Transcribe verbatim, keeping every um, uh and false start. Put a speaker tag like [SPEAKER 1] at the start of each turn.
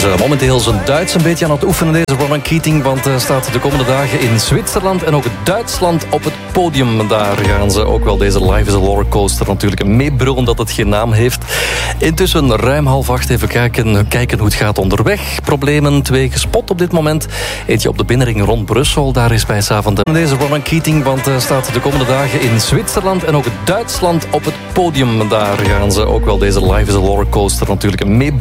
[SPEAKER 1] is uh, momenteel zijn Duits een beetje aan het oefenen, deze Ronan Keating. Want uh, staat de komende dagen in Zwitserland en ook Duitsland op het podium. Daar gaan ze ook wel deze Life is a Rollercoaster natuurlijk meebrullen dat het geen naam heeft. Intussen ruim half acht even kijken, kijken hoe het gaat onderweg. Problemen, twee gespot op dit moment. Eentje op de binnenring rond Brussel, daar is bij Zaventem deze Ronan Keating. Want uh, staat de komende dagen in Zwitserland en ook Duitsland op het podium. Daar gaan ze ook wel deze Life is a Rollercoaster natuurlijk meebrullen.